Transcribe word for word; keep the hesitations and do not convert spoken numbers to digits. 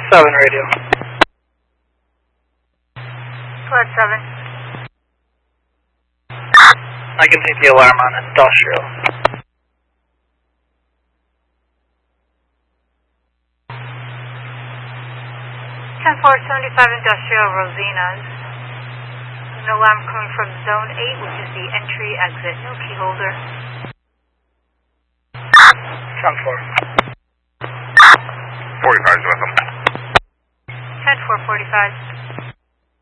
seven radio. Flight seven. I can take the alarm on industrial. ten four seventy-five industrial, Rosinas. An alarm coming from zone eight, which is the entry exit. No key holder. ten four. forty-five, Jonathan. ten four forty-five.